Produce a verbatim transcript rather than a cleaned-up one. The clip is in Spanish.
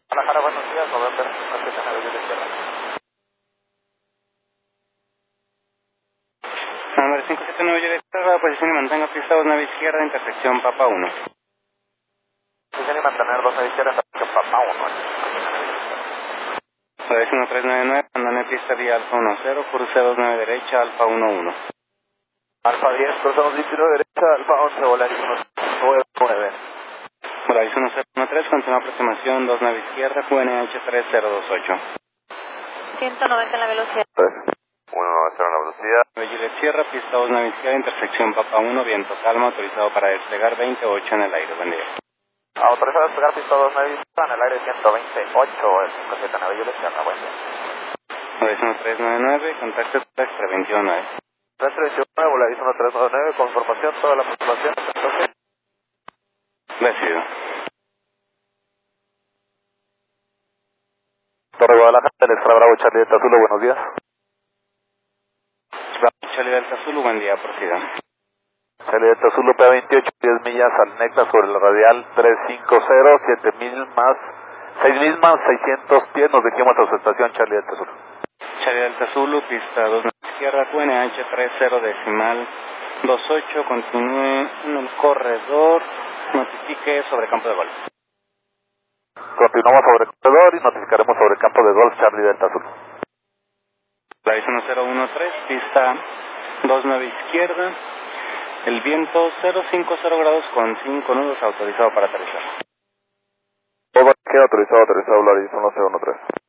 Guadalajara, buenos días, November cinco siete nueve Juliet Sierra. Número cinco siete nueve Juliet Sierra, posición y mantenga pista dos nave izquierda, intersección Papa uno. Posición y mantener dos nave izquierda, intersección Papa uno. Volaris uno tres nueve nueve, mandame pista vía Alfa uno cero, cruce dos nueve derecha, Alfa uno uno. Alfa diez, cruzamos veintinueve derecha, Alfa once, Volaris uno nueve nueve. Volaris uno cero uno tres, continúa aproximación dos nave izquierda, Q N H tres cero dos ocho. ciento noventa en la velocidad. uno noventa en la velocidad. Juliet Sierra, pista dos nave izquierda, intersección Papa uno, viento calma, autorizado para desplegar veintiocho en el aire. Buen día. Autorizado a despegar pista dos nave izquierda en el aire ciento veintiocho, el cinco siete nueve Juliet Sierra, buen día. Volaris uno tres nueve nueve, contacto extra veintiuno nueve. Centro veintiuno, Volaris uno tres nueve nueve, con información, toda la población, entonces. Recibido. Torre Guadalajara, del Extra Bravo, Charlie Delta Azul, buenos días. Charlie Delta Azul, buen día, proceda. Charlie Delta Azul, P veintiocho, diez millas al Necta sobre la radial trescientos cincuenta, siete mil más, seis mil más seiscientos pies, nos dirigimos a su estación Charlie Delta Azul. Charlie Delta Azul, pista dos izquierda, Q N H tres cero decimal dos ocho, continúe en el corredor, notifique sobre campo de golf. Continuamos sobre el corredor y notificaremos sobre el campo de golf Charlie Delta Azul. Volaris uno cero uno tres, pista dos nueve izquierda, el viento cero cincuenta grados con cinco nudos, autorizado para aterrizar. Todo queda autorizado, autorizado Volaris uno cero uno tres.